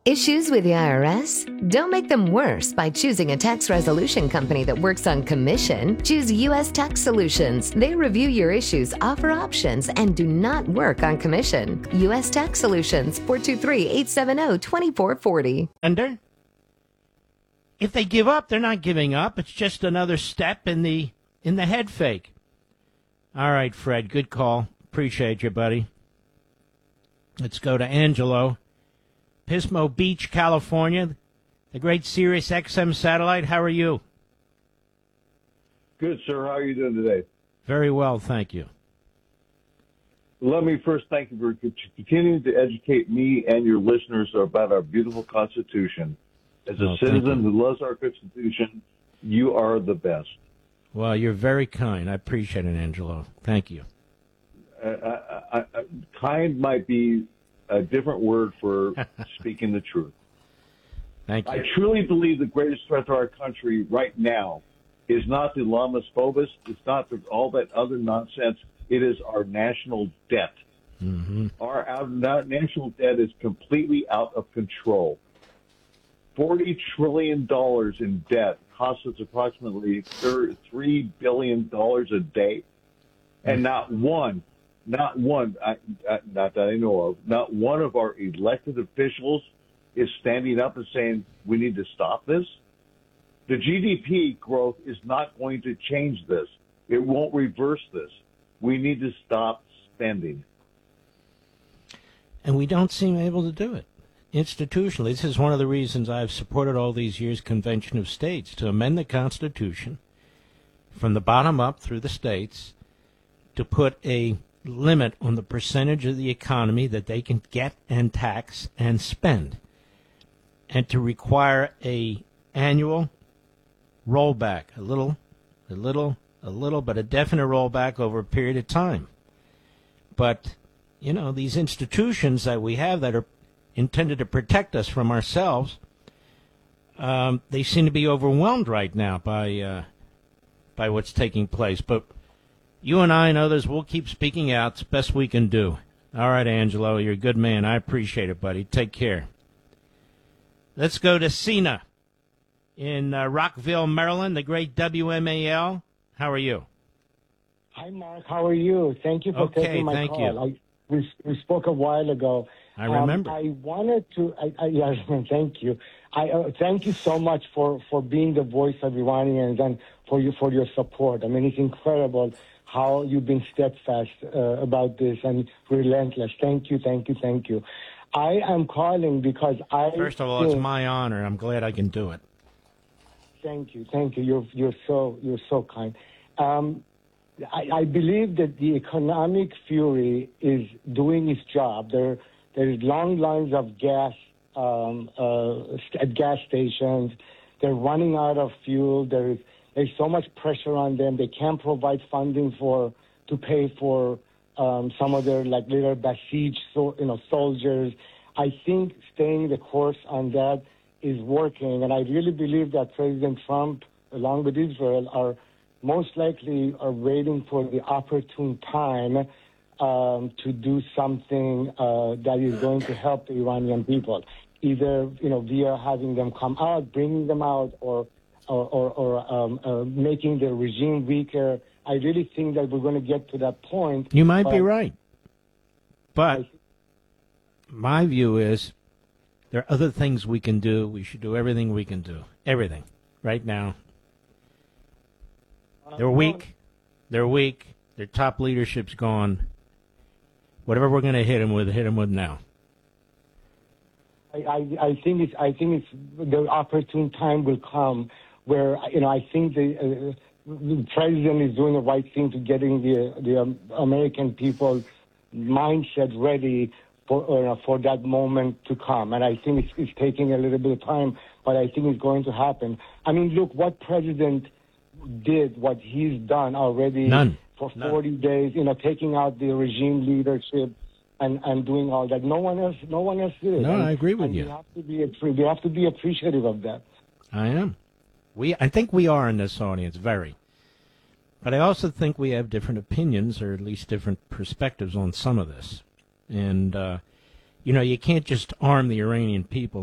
Issues with the IRS? Don't make them worse by choosing a tax resolution company that works on commission. Choose U.S. Tax Solutions. They review your issues, offer options, and do not work on commission. U.S. Tax Solutions, 423-870-2440. And if they give up, they're not giving up. It's just another step in the head fake. All right, Fred, good call. Appreciate you, buddy. Let's go to Angelo. Pismo Beach, California, the great Sirius XM satellite. How are you? Good, sir. How are you doing today? Very well, thank you. Let me first thank you for continuing to educate me and your listeners about our beautiful Constitution. As a citizen who loves our Constitution, you are the best. Well, you're very kind. I appreciate it, Angelo. Thank you. Kind might be a different word for speaking the truth. Thank you. I truly believe the greatest threat to our country right now is not the Lamas Phobos. It's not all that other nonsense. It is our national debt. Mm-hmm. Our national debt is completely out of control. $40 trillion in debt costs us approximately $3 billion a day. And not that I know of, not one of our elected officials is standing up and saying we need to stop this. The GDP growth is not going to change this. It won't reverse this. We need to stop spending. And we don't seem able to do it institutionally. This is one of the reasons I've supported all these years Convention of States to amend the Constitution from the bottom up through the states to put a limit on the percentage of the economy that they can get and tax and spend, and to require a annual rollback, a little, but a definite rollback over a period of time. But, you know, these institutions that we have that are intended to protect us from ourselves, they seem to be overwhelmed right now by what's taking place. But you and I and others will keep speaking out. It's the best we can do. All right, Angelo, you're a good man. I appreciate it, buddy. Take care. Let's go to Cena in Rockville, Maryland, the great WMAL. How are you? Hi, Mark. How are you? Thank you for taking my call. We spoke a while ago. I remember. I wanted to. Yes, thank you. Thank you so much for being the voice of Iranians and for your support. I mean, it's incredible how you've been steadfast about this and relentless. Thank you. I am calling because First of all, it's my honor. I'm glad I can do it. Thank you. You're so kind. I believe that the economic fury is doing its job. There is long lines of gas at gas stations. They're running out of fuel. There's so much pressure on them. They can't provide funding to pay for some of their little besieged soldiers. I think staying the course on that is working, and I really believe that President Trump, along with Israel, are most likely waiting for the opportune time to do something that is going to help the Iranian people, either via having them come out, bringing them out, or making the regime weaker. I really think that we're going to get to that point. You might be right, but my view is there are other things we can do. We should do everything we can do. Everything right now. They're weak. Their top leadership's gone. Whatever we're going to hit them with now. I think it's the opportune time will come where I think the president is doing the right thing to getting the American people's mindset ready for that moment to come. And I think it's taking a little bit of time, but I think it's going to happen. I mean, look what president did, what he's done already. None. For 40 days, taking out the regime leadership and doing all that. No one else did it. No, I agree with you. We have to be appreciative of that. I am. I think we are in this audience, very. But I also think we have different opinions, or at least different perspectives on some of this. And, you can't just arm the Iranian people